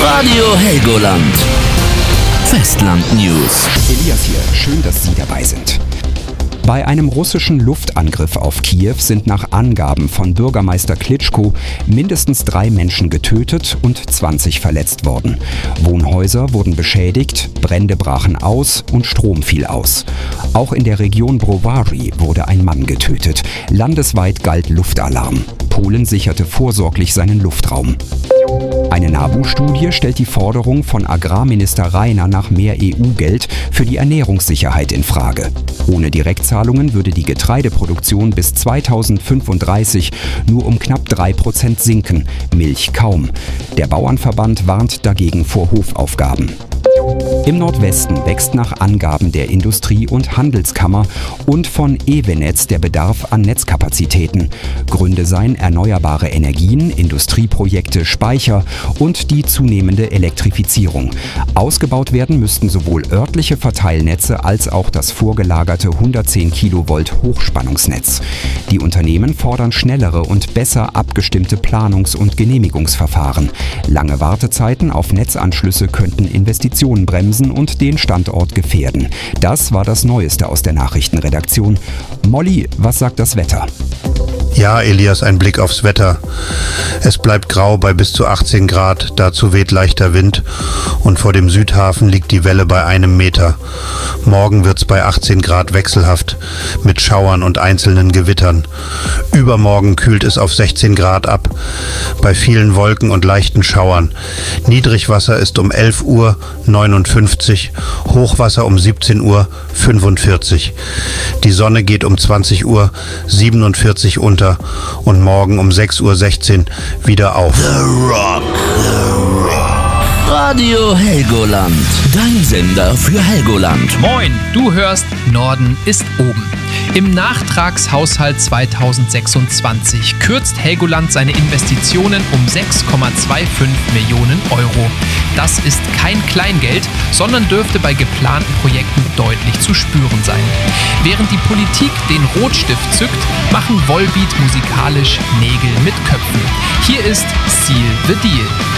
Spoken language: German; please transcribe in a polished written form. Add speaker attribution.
Speaker 1: Radio Helgoland. Festland News.
Speaker 2: Elias hier, schön, dass Sie dabei sind. Bei einem russischen Luftangriff auf Kiew sind nach Angaben von Bürgermeister Klitschko mindestens 3 Menschen getötet und 20 verletzt worden. Wohnhäuser wurden beschädigt, Brände brachen aus und Strom fiel aus. Auch in der Region Brovary wurde ein Mann getötet. Landesweit galt Luftalarm. Polen sicherte vorsorglich seinen Luftraum. Eine NABU-Studie stellt die Forderung von Agrarminister Rainer nach mehr EU-Geld für die Ernährungssicherheit in Frage. Ohne Direktzahlungen würde die Getreideproduktion bis 2035 nur um knapp 3% sinken, Milch kaum. Der Bauernverband warnt dagegen vor Hofaufgaben. Im Nordwesten wächst nach Angaben der Industrie- und Handelskammer und von Evenetz der Bedarf an Netzkapazitäten. Gründe seien erneuerbare Energien, Industrieprojekte, Speicher und die zunehmende Elektrifizierung. Ausgebaut werden müssten sowohl örtliche Verteilnetze als auch das vorgelagerte 110 Kilovolt Hochspannungsnetz. Die Unternehmen fordern schnellere und besser abgestimmte Planungs- und Genehmigungsverfahren. Lange Wartezeiten auf Netzanschlüsse könnten Investitionen bremsen und den Standort gefährden. Das war das Neueste aus der Nachrichtenredaktion. Molly, was sagt das Wetter?
Speaker 3: Ja, Elias, ein Blick aufs Wetter. Es bleibt grau bei bis zu 18 Grad, dazu weht leichter Wind und vor dem Südhafen liegt die Welle bei 1 Meter. Morgen wird's bei 18 Grad wechselhaft, mit Schauern und einzelnen Gewittern. Übermorgen kühlt es auf 16 Grad ab, bei vielen Wolken und leichten Schauern. Niedrigwasser ist um 11 Uhr 59, Hochwasser um 17 Uhr 45. Die Sonne geht um 20 Uhr 47 unter und morgen um 6:16 Uhr wieder auf.
Speaker 1: The Rock. Radio Helgoland. Dein Sender für Helgoland.
Speaker 4: Moin, du hörst Norden ist oben. Im Nachtragshaushalt 2026 kürzt Helgoland seine Investitionen um 6,25 Millionen Euro. Das ist kein Kleingeld, sondern dürfte bei geplanten Projekten deutlich zu spüren sein. Während die Politik den Rotstift zückt, machen Volbeat musikalisch Nägel mit Köpfen. Hier ist Seal the Deal.